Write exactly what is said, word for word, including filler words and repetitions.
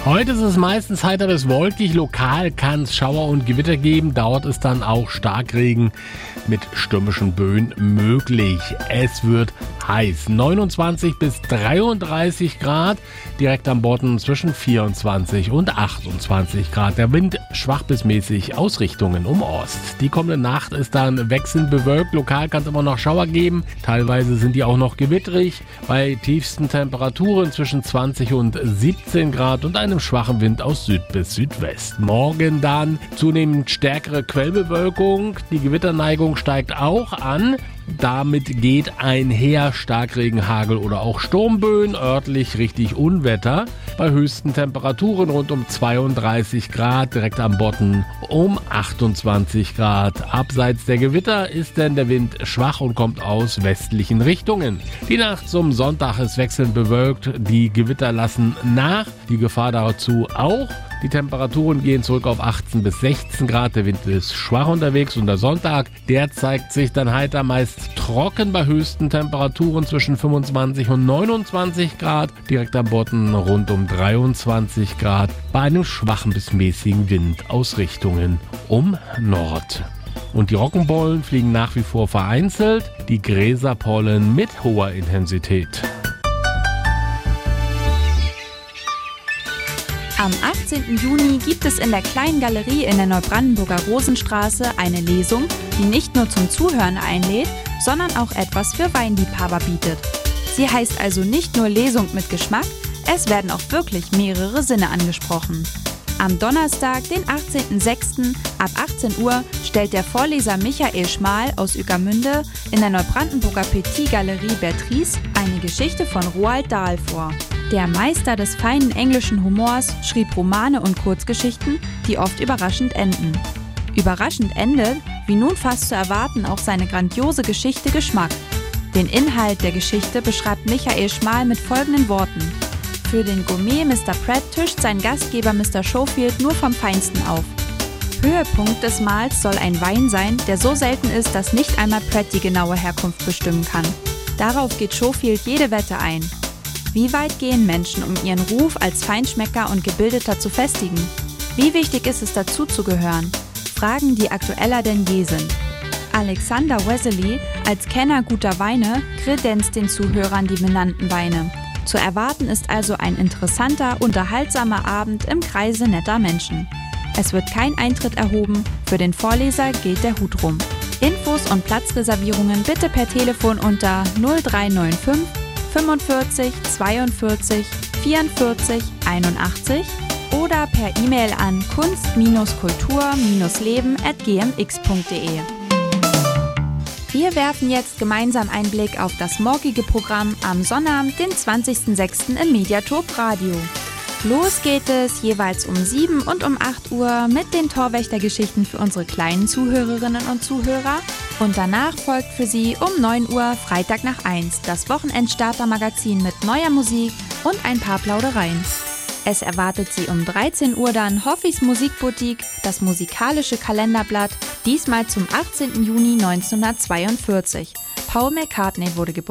Heute ist es meistens heiter bis wolkig. Lokal kann es Schauer und Gewitter geben. Dort ist dann auch Starkregen mit stürmischen Böen möglich. Es wird heiß. neunundzwanzig bis dreiunddreißig Grad. Direkt am Bodden zwischen vierundzwanzig und achtundzwanzig Grad. Der Wind schwach bis mäßig aus Richtungen um Ost. Die kommende Nacht ist dann wechselnd bewölkt. Lokal kann es immer noch Schauer geben. Teilweise sind die auch noch gewitterig. Bei tiefsten Temperaturen zwischen zwanzig und siebzehn Grad und einem schwachen Wind aus Süd bis Südwest. Morgen dann zunehmend stärkere Quellbewölkung. Die Gewitterneigung steigt auch an. Damit geht einher Starkregen, Hagel oder auch Sturmböen, örtlich richtig Unwetter. Bei höchsten Temperaturen rund um zweiunddreißig Grad, direkt am Bodden um achtundzwanzig Grad. Abseits der Gewitter ist denn der Wind schwach und kommt aus westlichen Richtungen. Die Nacht zum Sonntag ist wechselnd bewölkt, die Gewitter lassen nach, die Gefahr dazu auch. Die Temperaturen gehen zurück auf achtzehn bis sechzehn Grad. Der Wind ist schwach unterwegs und der Sonntag, der zeigt sich dann heiter, meist trocken bei höchsten Temperaturen zwischen fünfundzwanzig und neunundzwanzig Grad. Direkt am Bodden rund um dreiundzwanzig Grad bei einem schwachen bis mäßigen Wind aus Richtungen um Nord. Und die Roggenbollen fliegen nach wie vor vereinzelt, die Gräserpollen mit hoher Intensität. Am achtzehnten Juni gibt es in der Kleinen Galerie in der Neubrandenburger Rosenstraße eine Lesung, die nicht nur zum Zuhören einlädt, sondern auch etwas für Weinliebhaber bietet. Sie heißt also nicht nur Lesung mit Geschmack, es werden auch wirklich mehrere Sinne angesprochen. Am Donnerstag, den achtzehnten sechsten ab achtzehn Uhr stellt der Vorleser Michael Schmal aus Ueckermünde in der Neubrandenburger Petit Galerie Beatrice eine Geschichte von Roald Dahl vor. Der Meister des feinen englischen Humors schrieb Romane und Kurzgeschichten, die oft überraschend enden. Überraschend endet, wie nun fast zu erwarten, auch seine grandiose Geschichte Geschmack. Den Inhalt der Geschichte beschreibt Michael Schmal mit folgenden Worten: Für den Gourmet Mister Pratt tischt sein Gastgeber Mister Schofield nur vom Feinsten auf. Höhepunkt des Mahls soll ein Wein sein, der so selten ist, dass nicht einmal Pratt die genaue Herkunft bestimmen kann. Darauf geht Schofield jede Wette ein. Wie weit gehen Menschen, um ihren Ruf als Feinschmecker und Gebildeter zu festigen? Wie wichtig ist es, dazuzugehören? Fragen, die aktueller denn je sind. Alexander Wesley, als Kenner guter Weine, kredenzt den Zuhörern die benannten Weine. Zu erwarten ist also ein interessanter, unterhaltsamer Abend im Kreise netter Menschen. Es wird kein Eintritt erhoben, für den Vorleser gilt der Hut rum. Infos und Platzreservierungen bitte per Telefon unter null drei neun fünf fünfundvierzig zweiundvierzig vierundvierzig einundachtzig oder per E-Mail an kunst-kultur-leben at g m x punkt d e. Wir werfen jetzt gemeinsam einen Blick auf das morgige Programm am Sonnabend, den zwanzigsten sechsten im Mediatop Radio. Los geht es jeweils um sieben und um acht Uhr mit den Torwächtergeschichten für unsere kleinen Zuhörerinnen und Zuhörer. Und danach folgt für Sie um neun Uhr Freitag nach eins das Wochenendstarter-Magazin mit neuer Musik und ein paar Plaudereien. Es erwartet Sie um dreizehn Uhr dann Hoffis Musikboutique, das musikalische Kalenderblatt, diesmal zum achtzehnten Juni neunzehnhundertzweiundvierzig. Paul McCartney wurde geboren.